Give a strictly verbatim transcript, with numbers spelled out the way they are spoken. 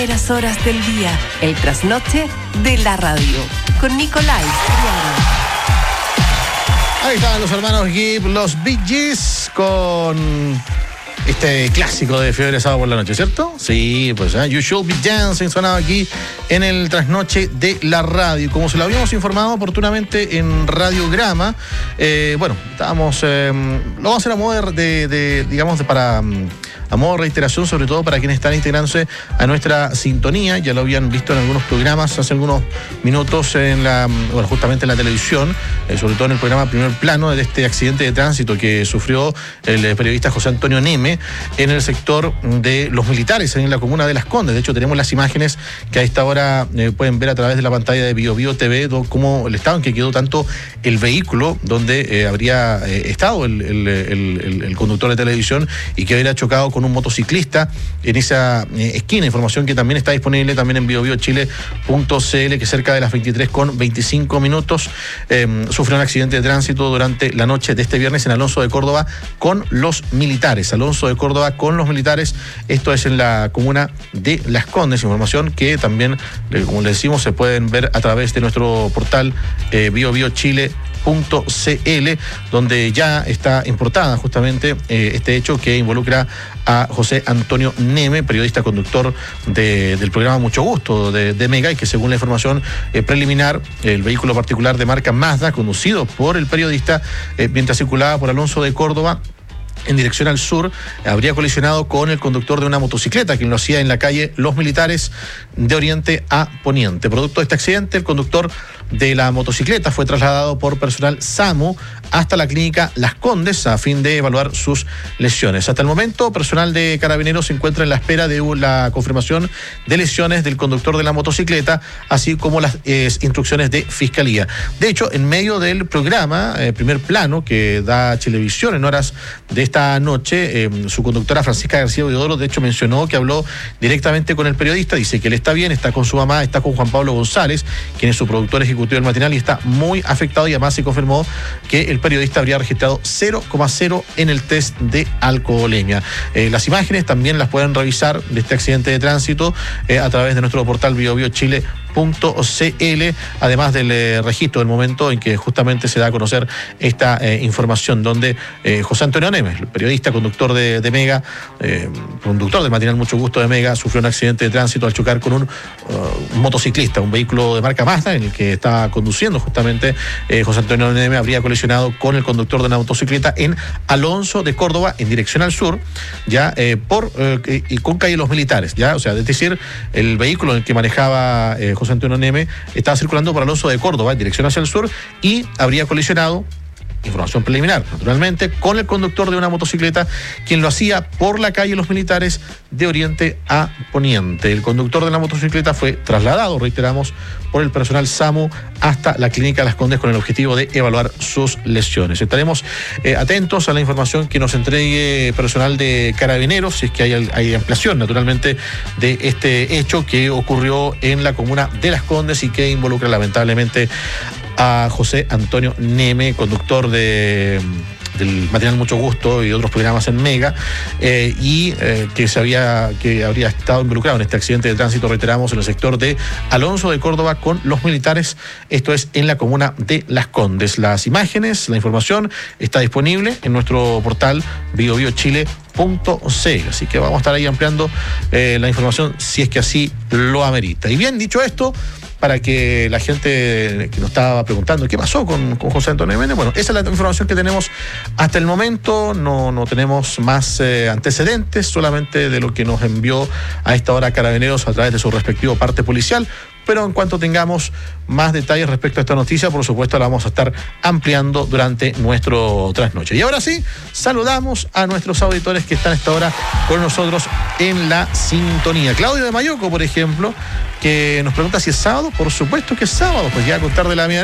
Primeras horas del día, el trasnoche de la radio, con Nicolás. Ahí estaban los hermanos Gibb, los Bee Gees, con este clásico de Fiebre de Sábado por la Noche, ¿cierto? Sí, pues ¿eh? You Should Be Dancing sonaba aquí en el trasnoche de la radio. Como se lo habíamos informado oportunamente en Radiograma, eh, bueno, estábamos, eh, lo vamos a hacer a modo de, de digamos, de para... a modo de reiteración, sobre todo para quienes están integrándose a nuestra sintonía. Ya lo habían visto en algunos programas hace algunos minutos en la, bueno, justamente en la televisión, eh, sobre todo en el programa Primer Plano, de este accidente de tránsito que sufrió el eh, periodista José Antonio Neme en el sector de los militares, en la comuna de Las Condes. De hecho, tenemos las imágenes que a esta hora eh, pueden ver a través de la pantalla de Bio Bio T V, do, como el estado en que quedó tanto el vehículo donde eh, habría eh, estado el, el, el, el, el conductor de televisión y que hubiera chocado con un motociclista en esa eh, esquina. Información que también está disponible también en bio bio chile punto c l, que cerca de las veintitrés con veinticinco minutos eh, sufrió un accidente de tránsito durante la noche de este viernes en Alonso de Córdoba con los militares. Alonso de Córdoba con los militares, esto es en la comuna de Las Condes. Información que también, eh, como les decimos, se pueden ver a través de nuestro portal eh, bio bio chile punto c l, donde ya está importada justamente eh, este hecho que involucra a José Antonio Neme, periodista conductor de, del programa Mucho Gusto de, de Mega, y que según la información eh, preliminar, el vehículo particular de marca Mazda, conducido por el periodista, eh, mientras circulaba por Alonso de Córdoba en dirección al sur, habría colisionado con el conductor de una motocicleta, quien lo hacía en la calle Los Militares, de oriente a poniente. Producto de este accidente, el conductor de la motocicleta fue trasladado por personal SAMU hasta la clínica Las Condes a fin de evaluar sus lesiones. Hasta el momento, personal de Carabineros se encuentra en la espera de la confirmación de lesiones del conductor de la motocicleta, así como las eh, instrucciones de Fiscalía. De hecho, en medio del programa eh, Primer Plano, que da Chilevisión en horas de esta noche, eh, su conductora Francisca García Huidobro, de hecho, mencionó que habló directamente con el periodista. Dice que él está bien, está con su mamá, está con Juan Pablo González, quien es su productor ejecutivo del matinal, y está muy afectado, y además se confirmó que el periodista habría registrado cero coma cero en el test de alcoholemia. Eh, las imágenes también las pueden revisar de este accidente de tránsito eh, a través de nuestro portal bio bio chile punto c l, además del eh, registro del momento en que justamente se da a conocer esta eh, información, donde eh, José Antonio Neme, el periodista, conductor de, de Mega, eh, conductor del matinal Mucho Gusto de Mega, sufrió un accidente de tránsito al chocar con un, uh, un motociclista, un vehículo de marca Mazda en el que estaba conduciendo justamente eh, José Antonio Neme. Habría colisionado con el conductor de una motocicleta en Alonso de Córdoba en dirección al sur, ya eh, por eh, y con calle Los Militares, ya, o sea, es decir, el vehículo en el que manejaba eh, José Antonio Neme estaba circulando por Alonso de Córdoba en dirección hacia el sur y habría colisionado, información preliminar, naturalmente, con el conductor de una motocicleta, quien lo hacía por la calle Los Militares de oriente a poniente. El conductor de la motocicleta fue trasladado, reiteramos, por el personal SAMU hasta la clínica Las Condes con el objetivo de evaluar sus lesiones. Estaremos eh, atentos a la información que nos entregue personal de Carabineros, si es que hay, hay ampliación, naturalmente, de este hecho que ocurrió en la comuna de Las Condes y que involucra lamentablemente a José Antonio Neme, conductor de, del matinal Mucho Gusto y de otros programas en Mega, eh, y eh, que se había que habría estado involucrado en este accidente de tránsito, reiteramos, en el sector de Alonso de Córdoba con los militares, esto es en la comuna de Las Condes. Las imágenes, la información está disponible en nuestro portal bio bio chile punto c l, así que vamos a estar ahí ampliando eh, la información si es que así lo amerita. Y bien, dicho esto, para que la gente que nos estaba preguntando qué pasó con, con José Antonio Neme, bueno, esa es la información que tenemos hasta el momento. No, no tenemos más eh, antecedentes, solamente de lo que nos envió a esta hora Carabineros a través de su respectivo parte policial. Pero en cuanto tengamos más detalles respecto a esta noticia, por supuesto la vamos a estar ampliando durante nuestro trasnoche. Y ahora sí, saludamos a nuestros auditores que están a esta hora con nosotros en la sintonía. Claudio de Mayoco, por ejemplo, que nos pregunta si es sábado. Por supuesto que es sábado, pues ya a contar de la media